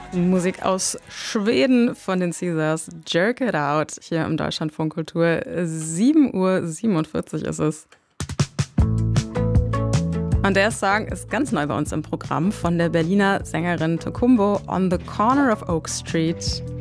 Musik aus Schweden von den Caesars. Jerk It Out hier im Deutschlandfunk Kultur. 7:47 Uhr ist es. Und der Song ist ganz neu bei uns im Programm von der Berliner Sängerin Tokumbo, On the Corner of Oak Street.